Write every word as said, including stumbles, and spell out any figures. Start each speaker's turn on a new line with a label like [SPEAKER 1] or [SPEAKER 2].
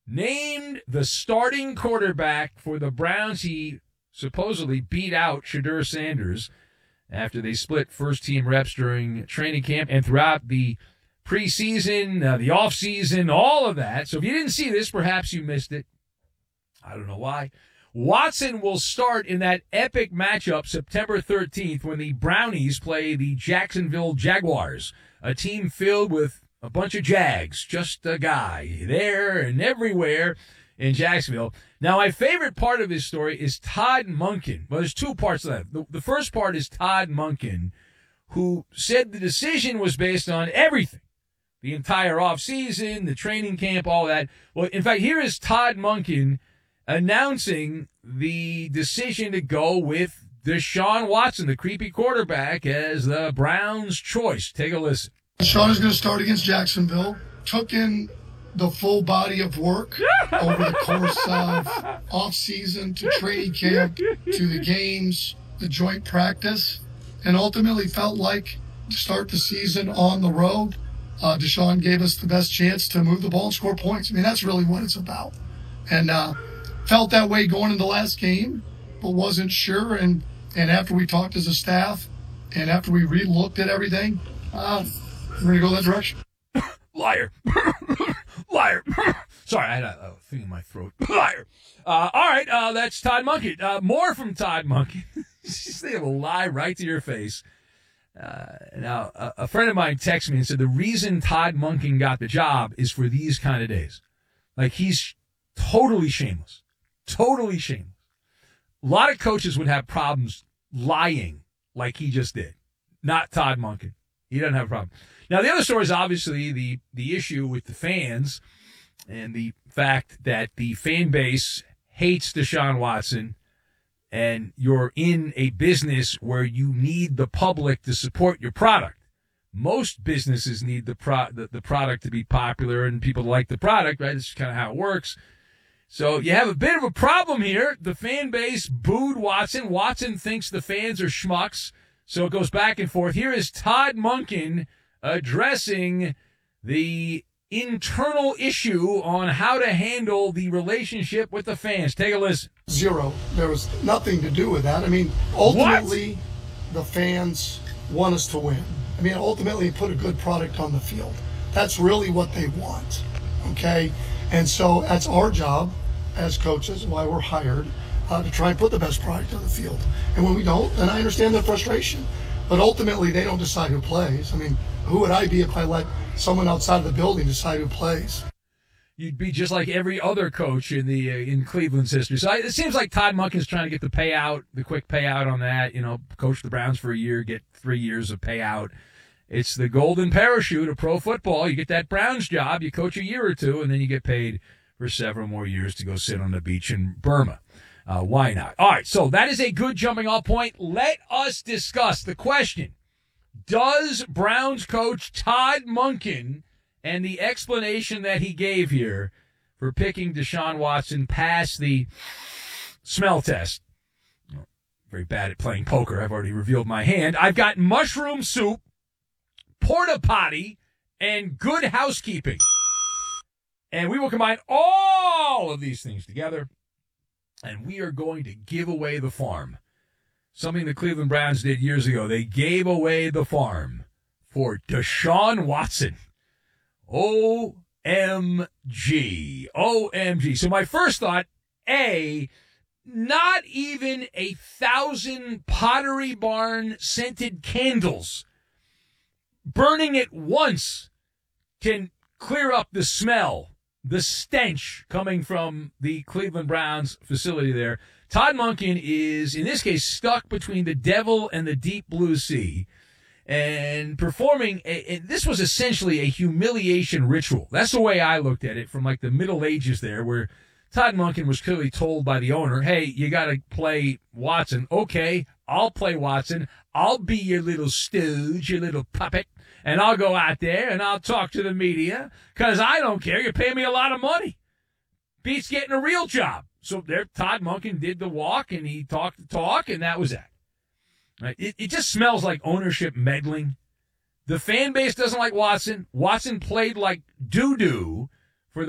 [SPEAKER 1] named the starting quarterback for the Browns. He supposedly beat out Shedeur Sanders after they split first-team reps during training camp and throughout the preseason, uh, the offseason, all of that. So if you didn't see this, perhaps you missed it. I don't know why. Watson will start in that epic matchup September thirteenth when the Brownies play the Jacksonville Jaguars, a team filled with a bunch of Jags, just a guy there and everywhere in Jacksonville. Now, my favorite part of his story is Todd Monken. Well, there's two parts of that. The, the first part is Todd Monken, who said the decision was based on everything, the entire offseason, the training camp, all that. Well, in fact, here is Todd Monken announcing the decision to go with Deshaun Watson, the creepy quarterback, as the Browns' choice. Take a listen.
[SPEAKER 2] Deshaun is going to start against Jacksonville. Took in the full body of work over the course of off-season to training camp to the games, the joint practice, and ultimately felt like to start the season on the road, uh, Deshaun gave us the best chance to move the ball and score points. I mean, that's really what it's about. And uh, felt that way going into the last game, but wasn't sure. And, and after we talked as a staff and after we re-looked at everything, uh, we're going to go that direction.
[SPEAKER 1] Liar. Liar. Sorry, I had a, a thing in my throat. Liar. Uh, all right, uh, that's Todd Monken. Uh, more from Todd Monken. They will lie right to your face. Uh, now, a, a friend of mine texted me and said the reason Todd Monken got the job is for these kind of days. Like, he's totally shameless. Totally shameless. A lot of coaches would have problems lying like he just did. Not Todd Monken. He doesn't have a problem. Now, the other story is obviously the, the issue with the fans and the fact that the fan base hates Deshaun Watson, and you're in a business where you need the public to support your product. Most businesses need the, pro- the, the product to be popular and people like the product, right? This is kind of how it works. So you have a bit of a problem here. The fan base booed Watson. Watson thinks the fans are schmucks. So it goes back and forth. Here is Todd Monken addressing the internal issue on how to handle the relationship with the fans. Take a listen.
[SPEAKER 2] Zero. There was nothing to do with that. I mean, ultimately, what? The fans want us to win. I mean, ultimately, put a good product on the field. That's really what they want, okay? And so that's our job as coaches, why we're hired, uh, to try and put the best product on the field. And when we don't, then I understand the frustration. But ultimately, they don't decide who plays. I mean, who would I be if I let someone outside of the building decide who plays?
[SPEAKER 1] You'd be just like every other coach in the uh, in Cleveland's history. So it seems like Todd Monken's trying to get the payout, the quick payout on that. You know, coach the Browns for a year, get three years of payout. It's the golden parachute of pro football. You get that Browns job, you coach a year or two, and then you get paid for several more years to go sit on the beach in Burma. Uh, why not? All right, so that is a good jumping off point. Let us discuss the question. Does Browns coach Todd Monken and the explanation that he gave here for picking Deshaun Watson pass the smell test? Very bad at playing poker. I've already revealed my hand. I've got mushroom soup, porta potty, and good housekeeping. And we will combine all of these things together, and we are going to give away the farm. Something the Cleveland Browns did years ago. They gave away the farm for Deshaun Watson. O M G. O M G. So my first thought, A, not even a thousand Pottery Barn scented candles burning at once can clear up the smell, the stench coming from the Cleveland Browns facility there. Todd Monken is, in this case, stuck between the devil and the deep blue sea and performing, a, a, this was essentially a humiliation ritual. That's the way I looked at it from like the Middle Ages there, where Todd Monken was clearly told by the owner, hey, you got to play Watson. Okay, I'll play Watson. I'll be your little stooge, your little puppet, and I'll go out there and I'll talk to the media because I don't care. You're paying me a lot of money. Beats getting a real job. So there, Todd Monken did the walk, and he talked the talk, and that was that. Right? It, it just smells like ownership meddling. The fan base doesn't like Watson. Watson played like doo-doo.